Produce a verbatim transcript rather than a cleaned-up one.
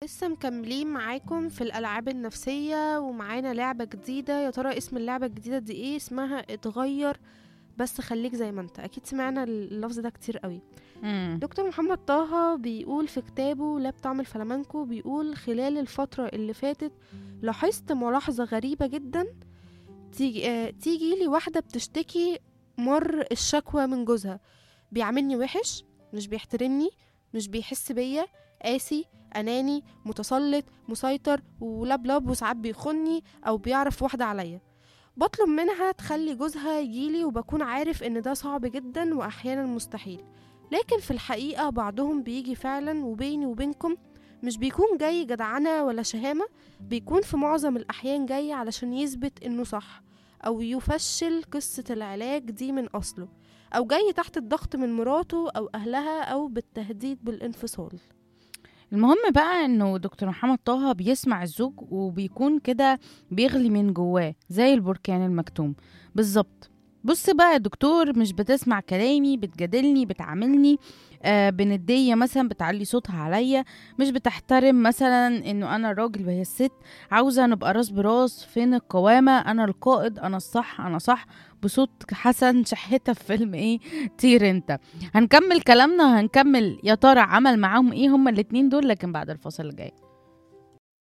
لسه مكملين معاكم في الألعاب النفسية ومعانا لعبة جديدة. يا ترى اسم اللعبة الجديدة دي ايه؟ اسمها اتغير بس خليك زي ما انت. اكيد سمعنا اللفظ ده كتير قوي. امم دكتور محمد طه بيقول في كتابه لا بطعم الفلامنكو، بيقول خلال الفترة اللي فاتت لاحظت ملاحظة غريبة جدا. تيجي, آه تيجي لي واحدة بتشتكي مر الشكوى من جوزها، بيعاملني وحش، مش بيحترمني، مش بيحس بيا، قاسي، أناني، متسلط، مسيطر ولبلب، وساعات بيخني أو بيعرف واحدة عليا. بطلب منها تخلي جوزها يجيلي وبكون عارف إن ده صعب جدا وأحيانا مستحيل، لكن في الحقيقة بعضهم بيجي فعلا. وبيني وبينكم مش بيكون جاي جدعنة ولا شهامة، بيكون في معظم الأحيان جاي علشان يثبت إنه صح، أو يفشل قصة العلاج دي من أصله، أو جاي تحت الضغط من مراته أو أهلها أو بالتهديد بالانفصال. المهم بقى انه دكتور محمد طه بيسمع الزوج وبيكون كده بيغلي من جواه زي البركان المكتوم بالظبط. بص بقى يا دكتور، مش بتسمع كلامي، بتجادلني، بتعاملني آه بندية مثلا، بتعلي صوتها عليا، مش بتحترم مثلا انه انا الراجل وهي الست. عاوزة نبقى راس براس، فين القوامة؟ انا القائد، انا الصح، انا صح. بصوت حسن شحتة في فيلم ايه؟ طير انت. هنكمل كلامنا، هنكمل يا ترى عمل معاهم ايه هما الاتنين دول، لكن بعد الفاصل الجاي.